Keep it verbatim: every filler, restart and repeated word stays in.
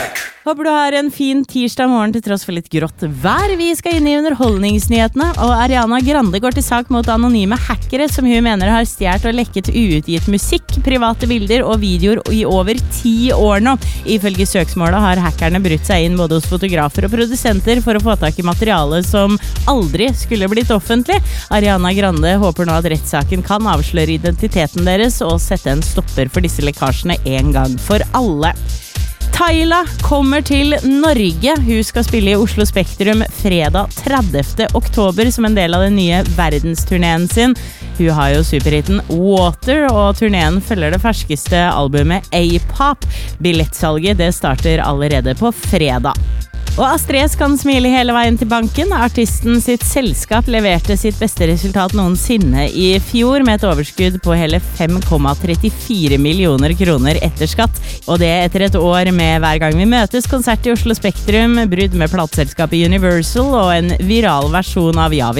Håper du har en fin tirsdag morgen til tross for litt grått vær. Vi skal inn i underholdningsnyhetene, og Ariana Grande går til sak mot anonyme hackere som hun mener har stjert og lekket uutgitt musikk, private bilder og videoer i over ti år nå. Ifølge søksmålet har hackerne brutt seg inn både hos fotografer og produsenter for å få tak i materiale som aldri skulle blitt offentlig. Ariana Grande håper nå at rettssaken kan avsløre identiteten deres og sette en stopper for disse lekkasjene en gang for alle. Tyla kommer til Norge. Hun skal spille i Oslo Spektrum fredag tredivte oktober som en del av den nye verdensturneen sin. Hun har jo superhitten Water, og turneen følger det ferskeste albumet A-Pop. Billettsalget det starter allerede på fredag. Og Astrid S kan smile hele veien til banken. Artisten sitt selskap leverte sitt beste resultat noensinne i fjor med et overskudd på hele fem komma trettifire millioner kroner etter skatt. Og det etter et år med Hver gang vi møtes, konsert i Oslo Spektrum, brudd med plateselskapet Universal og en viral versjon av Ja, vi